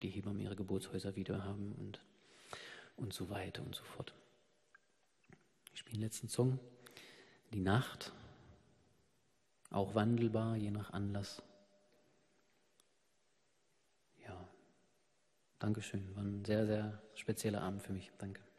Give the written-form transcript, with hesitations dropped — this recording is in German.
die Hebammen ihre Geburtshäuser wieder haben und so weiter und so fort. Ich spiele den letzten Song. Die Nacht, auch wandelbar, je nach Anlass. Ja, Dankeschön. War ein sehr, sehr spezieller Abend für mich. Danke.